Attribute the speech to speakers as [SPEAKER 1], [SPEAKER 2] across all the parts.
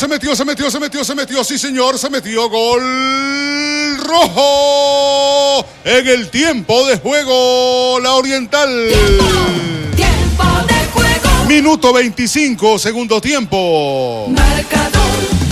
[SPEAKER 1] sí señor, se metió, gol rojo en el tiempo de juego, la Oriental.
[SPEAKER 2] Tiempo de juego.
[SPEAKER 1] Minuto 25, segundo tiempo.
[SPEAKER 2] Marcador.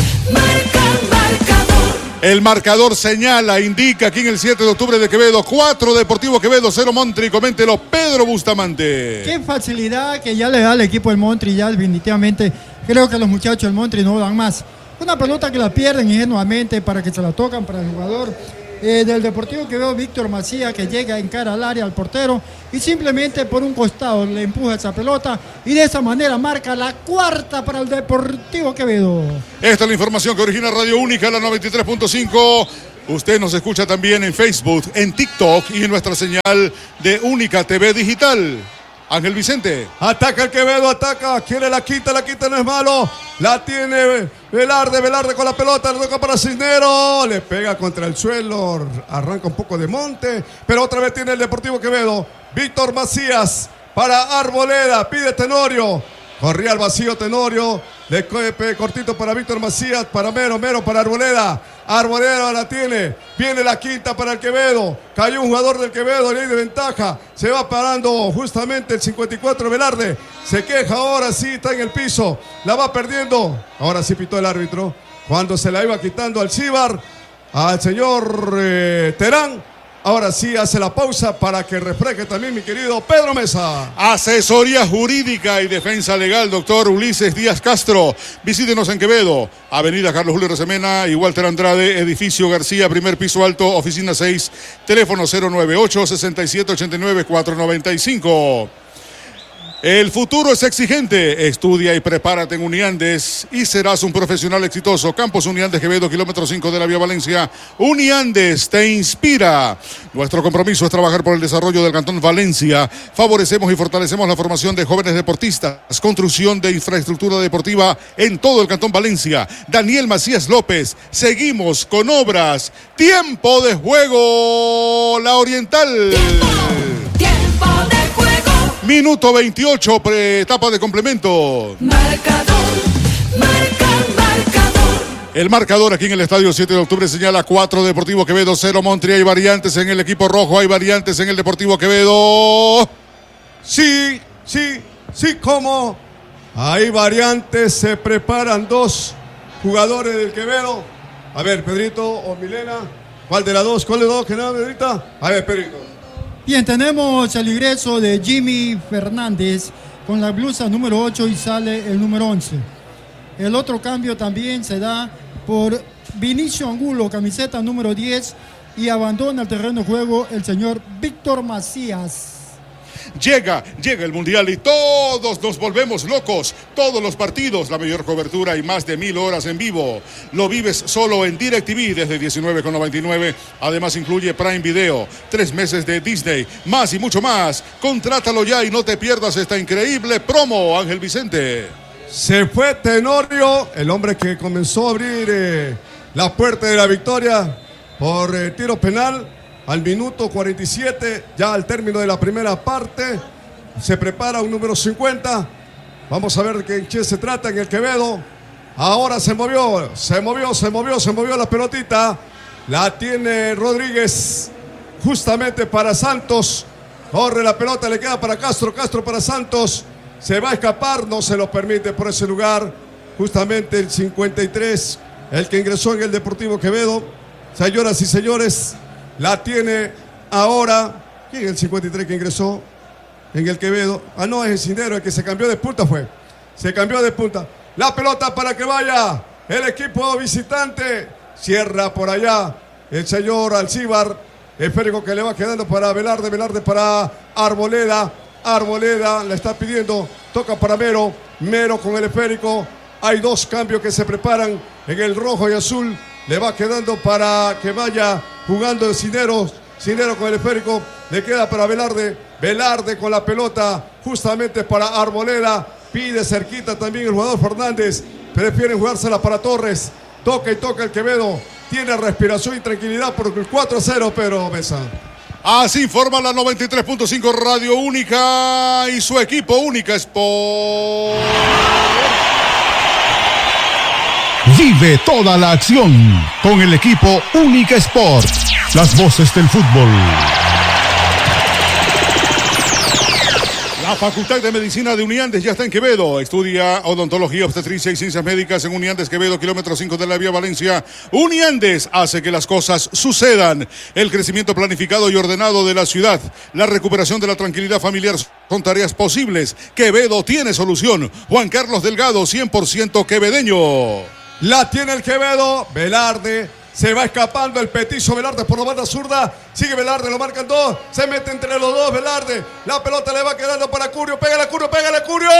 [SPEAKER 1] El marcador señala, indica aquí en el 7 de octubre de Quevedo, 4 Deportivo Quevedo, 0 Montri, coméntelo Pedro Bustamante.
[SPEAKER 3] Qué facilidad que ya le da al equipo del Montri, ya definitivamente creo que los muchachos del Montri no dan más. Una pelota que la pierden ingenuamente para que se la tocan para el jugador del Deportivo Quevedo, Víctor Macías, que llega en cara al área al portero y simplemente por un costado le empuja esa pelota y de esa manera marca la cuarta para el Deportivo Quevedo.
[SPEAKER 1] Esta es la información que origina Radio Única, la 93.5. Usted nos escucha también en Facebook, en TikTok y en nuestra señal de Única TV Digital. Ángel Vicente.
[SPEAKER 4] Ataca el Quevedo, ataca, quiere la quita no es malo. La tiene Velarde con la pelota, le toca para Cisneros. Le pega contra el suelo, arranca un poco de monte, pero otra vez tiene el Deportivo Quevedo. Víctor Macías para Arboleda, pide Tenorio. Corría al vacío Tenorio, le cortito para Víctor Macías, para Mero para Arboleda. Arboleda la tiene, viene la quinta para el Quevedo, cayó un jugador del Quevedo, ley de ventaja, se va parando justamente el 54 Velarde, se queja ahora sí, está en el piso, la va perdiendo, ahora sí pitó el árbitro, cuando se la iba quitando al Cibar, al señor Terán. Ahora sí hace la pausa para que refresque también mi querido Pedro Mesa.
[SPEAKER 1] Asesoría jurídica y defensa legal, doctor Ulises Díaz Castro. Visítenos en Quevedo, avenida Carlos Julio Rosemena y Walter Andrade, edificio García, primer piso alto, oficina 6, teléfono 098-6789-495. El futuro es exigente. Estudia y prepárate en Uniandes y serás un profesional exitoso. Campus Uniandes Quevedo, kilómetro 5 de la Vía Valencia. Uniandes te inspira. Nuestro compromiso es trabajar por el desarrollo del Cantón Valencia. Favorecemos y fortalecemos la formación de jóvenes deportistas. Construcción de infraestructura deportiva en todo el Cantón Valencia. Daniel Macías López. Seguimos con obras. Tiempo de juego, la Oriental.
[SPEAKER 2] Tiempo de juego.
[SPEAKER 1] Minuto 28, etapa de complemento.
[SPEAKER 2] Marcador.
[SPEAKER 1] El marcador aquí en el estadio 7 de octubre señala 4 Deportivo Quevedo, 0 Montri. Hay variantes en el equipo rojo, hay variantes en el Deportivo Quevedo.
[SPEAKER 4] Sí, como hay variantes, se preparan dos jugadores del Quevedo. A ver, Pedrito o Milena, ¿cuál de las dos? ¿Cuál de las dos que nada, Pedrita? A ver, Pedrito.
[SPEAKER 3] Bien, tenemos el ingreso de Jimmy Fernández con la blusa número 8 y sale el número 11. El otro cambio también se da por Vinicio Angulo, camiseta número 10, y abandona el terreno de juego el señor Víctor Macías.
[SPEAKER 1] Llega el Mundial y todos nos volvemos locos. Todos los partidos, la mayor cobertura y más de 1000 horas en vivo. Lo vives solo en DirecTV desde 19,99. Además incluye Prime Video, 3 meses de Disney, más y mucho más. Contrátalo ya y no te pierdas esta increíble promo, Ángel Vicente.
[SPEAKER 4] Se fue Tenorio, el hombre que comenzó a abrir la puerta de la victoria por tiro penal. Al minuto 47, ya al término de la primera parte, se prepara un número 50. Vamos a ver de qué se trata en el Quevedo. Ahora se movió la pelotita. La tiene Rodríguez justamente para Santos. Corre la pelota, le queda para Castro para Santos. Se va a escapar, no se lo permite por ese lugar. Justamente el 53, el que ingresó en el Deportivo Quevedo. Señoras y señores, la tiene ahora. ¿Quién es el 53 que ingresó en el Quevedo? Ah, no, es el Cisneros, el que se cambió de punta fue. Se cambió de punta. La pelota para que vaya el equipo visitante. Cierra por allá el señor Alcíbar. Esférico que le va quedando para Velarde para Arboleda. Arboleda le está pidiendo, toca para Mero con el esférico. Hay dos cambios que se preparan en el rojo y azul. Le va quedando para que vaya jugando el Cisneros con el esférico. Le queda para Velarde con la pelota justamente para Arboleda. Pide cerquita también el jugador Fernández. Prefieren jugársela para Torres. Toca el Quevedo. Tiene respiración y tranquilidad porque el 4-0, pero Mesa.
[SPEAKER 1] Así informa la 93.5 Radio Única y su equipo Única Sport. Vive toda la acción con el equipo Única Sport. Las voces del fútbol. La Facultad de Medicina de Uniandes ya está en Quevedo. Estudia odontología, obstetricia y ciencias médicas en Uniandes, Quevedo, kilómetro 5 de la vía Valencia. Uniandes hace que las cosas sucedan. El crecimiento planificado y ordenado de la ciudad, la recuperación de la tranquilidad familiar son tareas posibles. Quevedo tiene solución. Juan Carlos Delgado, 100% quevedeño.
[SPEAKER 4] La tiene el Quevedo, Velarde. Se va escapando el petizo Velarde por la banda zurda. Sigue Velarde, lo marcan dos. Se mete entre los dos Velarde. La pelota le va quedando para Curio. Pégale, Curio, pégale, Curio.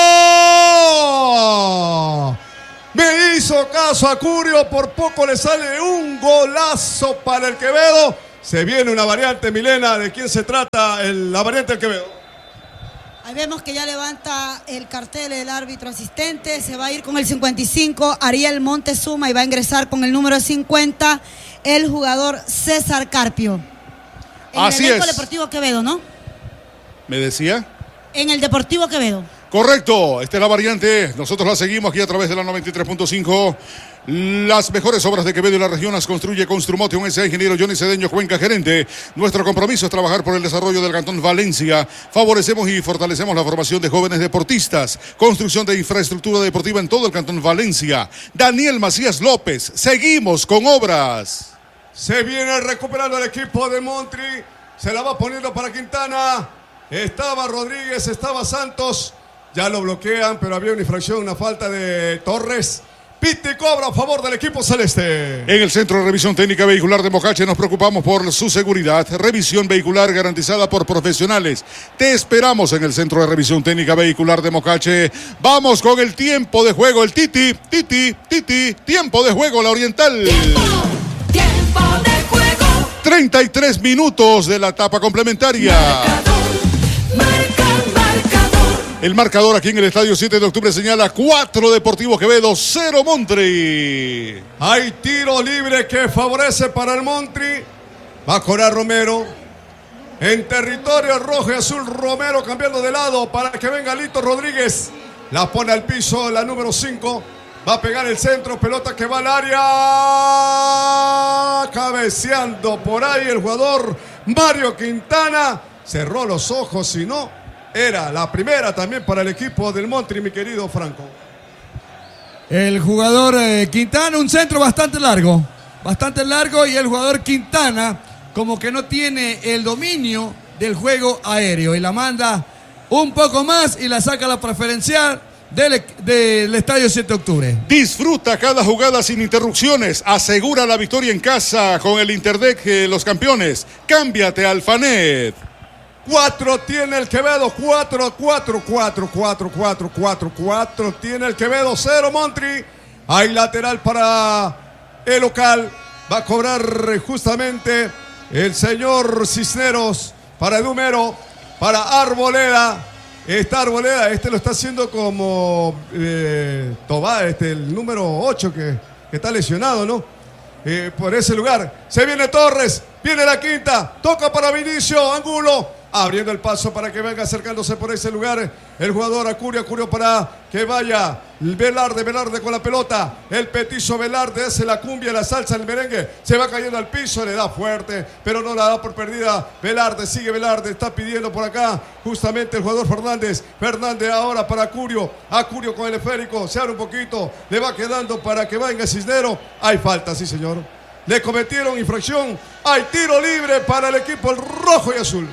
[SPEAKER 4] Me hizo caso a Curio. Por poco le sale un golazo para el Quevedo. Se viene una variante, Milena. ¿De quién se trata la variante del Quevedo?
[SPEAKER 5] Ahí vemos que ya levanta el cartel el árbitro asistente, se va a ir con el 55, Ariel Montezuma, y va a ingresar con el número 50, el jugador César Carpio.
[SPEAKER 1] Así
[SPEAKER 5] el
[SPEAKER 1] es.
[SPEAKER 5] Deportivo Quevedo, ¿no?
[SPEAKER 1] ¿Me decía?
[SPEAKER 5] En el Deportivo Quevedo.
[SPEAKER 1] Correcto, esta es la variante. Nosotros la seguimos aquí a través de la 93.5. Las mejores obras de Quevedo y la región las construye Construmote, un S.A. ingeniero Johnny Cedeño Cuenca, gerente. Nuestro compromiso es trabajar por el desarrollo del Cantón Valencia. Favorecemos y fortalecemos la formación de jóvenes deportistas. Construcción de infraestructura deportiva en todo el Cantón Valencia. Daniel Macías López, seguimos con obras.
[SPEAKER 4] Se viene recuperando el equipo de Montri. Se la va poniendo para Quintana. Estaba Rodríguez, estaba Santos. Ya lo bloquean, pero había una infracción, una falta de Torres. Pite y cobra a favor del equipo celeste.
[SPEAKER 1] En el Centro de Revisión Técnica Vehicular de Mocache nos preocupamos por su seguridad. Revisión vehicular garantizada por profesionales. Te esperamos en el Centro de Revisión Técnica Vehicular de Mocache. Vamos con el tiempo de juego. El Titi. Tiempo de juego, la Oriental.
[SPEAKER 2] Tiempo de juego.
[SPEAKER 1] 33 minutos de la etapa complementaria.
[SPEAKER 2] Marcador.
[SPEAKER 1] El marcador aquí en el Estadio 7 de Octubre señala 4 Deportivo Quevedo, 0 Montri.
[SPEAKER 4] Hay tiro libre que favorece para el Montri. Va a cobrar Romero. En territorio rojo y azul, Romero cambiando de lado para que venga Lito Rodríguez. La pone al piso la número 5. Va a pegar el centro, pelota que va al área. Cabeceando por ahí el jugador Mario Quintana. Cerró los ojos, y no. Era la primera también para el equipo del Montri, mi querido Franco.
[SPEAKER 6] El jugador Quintana, un centro bastante largo, y el jugador Quintana como que no tiene el dominio del juego aéreo y la manda un poco más y la saca a la preferencial del Estadio 7 de Octubre.
[SPEAKER 1] Disfruta cada jugada sin interrupciones. Asegura la victoria en casa con el Interdec, los campeones. Cámbiate al Fanet.
[SPEAKER 4] 4 tiene el Quevedo, 4 tiene el Quevedo, 0 Montri. Hay lateral para el local. Va a cobrar justamente el señor Cisneros para Dumero, para Arboleda. Está Arboleda, lo está haciendo como Tobar, el número 8 que está lesionado, ¿no? Por ese lugar. Se viene Torres, viene la quinta, toca para Vinicio Angulo. Abriendo el paso para que venga acercándose por ese lugar el jugador Acurio para que vaya Velarde con la pelota. El petizo Velarde hace la cumbia, la salsa, el merengue. Se va cayendo al piso, le da fuerte, pero no la da por perdida. Sigue Velarde, está pidiendo por acá justamente el jugador Fernández. Fernández ahora para Acurio con el esférico, se abre un poquito, le va quedando para que venga Cisnero. Hay falta, sí señor. Le cometieron infracción. Hay tiro libre para el equipo el rojo y azul.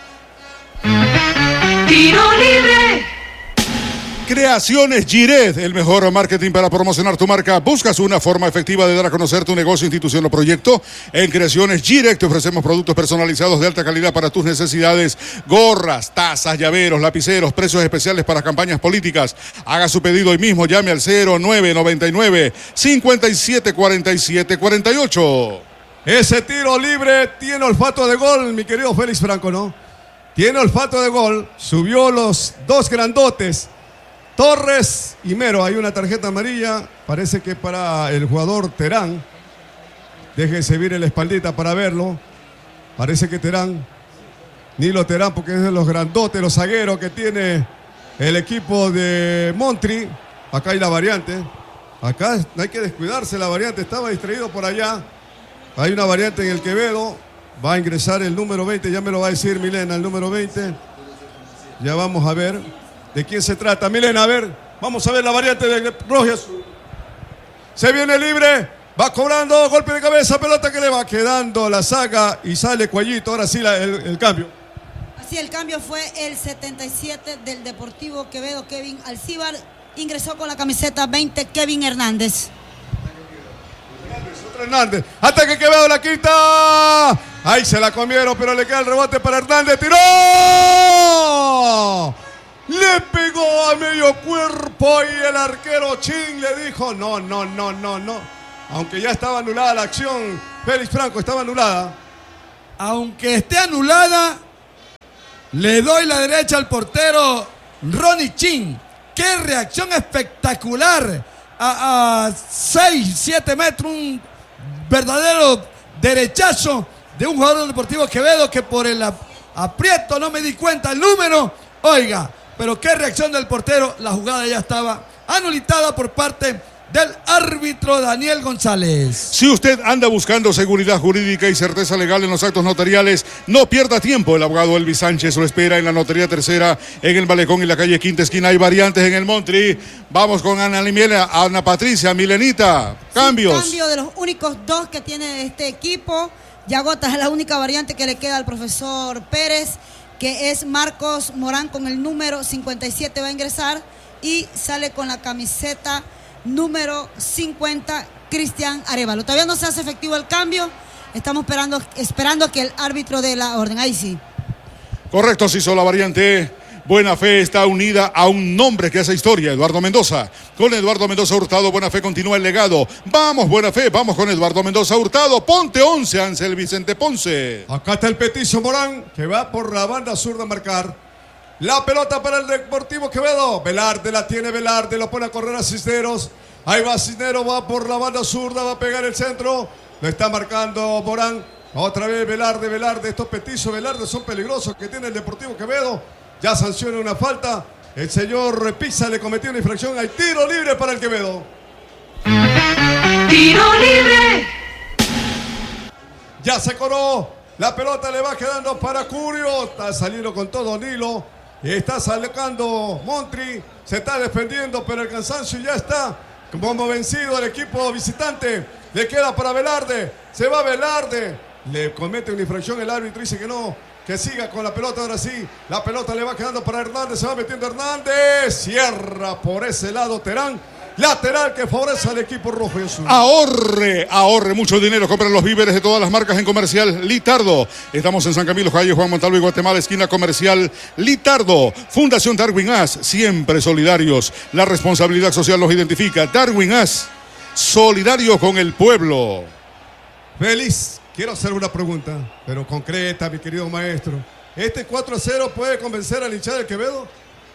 [SPEAKER 2] Tiro libre.
[SPEAKER 1] Creaciones Giret, el mejor marketing para promocionar tu marca. ¿Buscas una forma efectiva de dar a conocer tu negocio, institución o proyecto? En Creaciones Giret te ofrecemos productos personalizados de alta calidad para tus necesidades. Gorras, tazas, llaveros, lapiceros, precios especiales para campañas políticas. Haga su pedido hoy mismo, llame al 0999 574748.
[SPEAKER 4] Ese tiro libre tiene olfato de gol, mi querido Félix Franco, ¿no? Tiene olfato de gol, subió los dos grandotes, Torres y Mero. Hay una tarjeta amarilla, parece que para el jugador Terán. Déjense vir en la espaldita para verlo. Parece que Terán, Nilo Terán, porque es de los grandotes, los zagueros que tiene el equipo de Montri. Acá hay la variante. Acá no hay que descuidarse la variante, estaba distraído por allá. Hay una variante en el Quevedo. Va a ingresar el número 20, ya me lo va a decir Milena, el número 20. Ya vamos a ver de quién se trata. Milena, a ver, vamos a ver la variante de Rojas. Se viene libre, va cobrando, golpe de cabeza, pelota que le va quedando, la saca y sale Cuellito. Ahora sí el cambio.
[SPEAKER 5] Así el cambio fue el 77 del Deportivo Quevedo, Kevin Alcíbar. Ingresó con la camiseta 20, Kevin Hernández.
[SPEAKER 4] Hernández, hasta que Quevedo la quita. Ahí se la comieron, pero le queda el rebote para Hernández. ¡Tiró! Le pegó a medio cuerpo y el arquero Chin le dijo no. Aunque ya estaba anulada la acción, Félix Franco, estaba anulada.
[SPEAKER 6] Aunque esté anulada, le doy la derecha al portero Ronnie Chin. ¡Qué reacción espectacular! A 6, 7 metros, un verdadero derechazo de un jugador del Deportivo Quevedo que por el aprieto no me di cuenta el número. Oiga, pero qué reacción del portero. La jugada ya estaba anulitada por parte del árbitro Daniel González.
[SPEAKER 1] Si usted anda buscando seguridad jurídica y certeza legal en los actos notariales, no pierda tiempo. El abogado Elvis Sánchez lo espera en la Notaría Tercera, en el Malecón y la calle Quinta Esquina. Hay variantes en el Montri. Vamos con Ana Patricia, Milenita. Cambios.
[SPEAKER 5] Cambio de los únicos dos que tiene este equipo. Yagota es la única variante que le queda al profesor Pérez, que es Marcos Morán con el número 57, va a ingresar y sale con la camiseta número 50, Cristian Arevalo. Todavía no se hace efectivo el cambio. Estamos esperando que el árbitro dé la orden. Ahí sí.
[SPEAKER 1] Correcto, se hizo la variante. Buena Fe está unida a un nombre que hace historia, Eduardo Mendoza. Con Eduardo Mendoza Hurtado, Buena Fe continúa el legado. Vamos, Buena Fe, vamos con Eduardo Mendoza Hurtado. Ponte 11, Ansel Vicente Ponce.
[SPEAKER 4] Acá está el petizo Morán, que va por la banda zurda a marcar. La pelota para el Deportivo Quevedo. Velarde la tiene, Velarde lo pone a correr a Cisneros. Ahí va Cisneros, va por la banda zurda, va a pegar el centro. Lo está marcando Morán. Otra vez Velarde. Estos petizos Velarde son peligrosos que tiene el Deportivo Quevedo. Ya sanciona una falta. El señor Pizza le cometió una infracción. Hay tiro libre para el Quevedo.
[SPEAKER 2] Tiro libre.
[SPEAKER 4] Ya se coró. La pelota le va quedando para Curio. Está saliendo con todo Nilo. Está sacando Montri. Se está defendiendo, pero el cansancio ya está como vencido el equipo visitante. Le queda para Velarde. Se va Velarde. Le comete una infracción el árbitro. Dice que no. Que siga con la pelota. Ahora sí. La pelota le va quedando para Hernández. Se va metiendo Hernández. Cierra por ese lado Terán. Lateral que favorece al equipo rojo y azul.
[SPEAKER 1] Ahorre mucho dinero. Compre los víveres de todas las marcas en Comercial Litardo. Estamos en San Camilo, calle Juan Montalvo y Guatemala, esquina Comercial Litardo. Fundación Darwin As, siempre solidarios. La responsabilidad social los identifica. Darwin As, solidario con el pueblo.
[SPEAKER 4] Feliz, quiero hacer una pregunta, pero concreta, mi querido maestro. ¿Este 4-0 puede convencer al hinchada del Quevedo?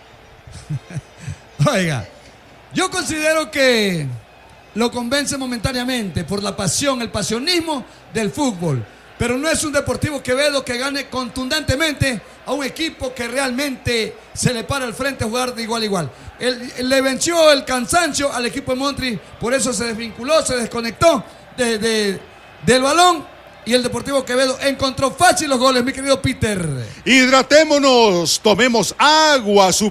[SPEAKER 6] Oiga, yo considero que lo convence momentáneamente por la pasión, el pasionismo del fútbol. Pero no es un Deportivo Quevedo que gane contundentemente a un equipo que realmente se le para al frente a jugar de igual a igual. Le venció el cansancio al equipo de Montri, por eso se desvinculó, se desconectó del balón. Y el Deportivo Quevedo encontró fácil los goles, mi querido Peter.
[SPEAKER 1] Hidratémonos, tomemos agua.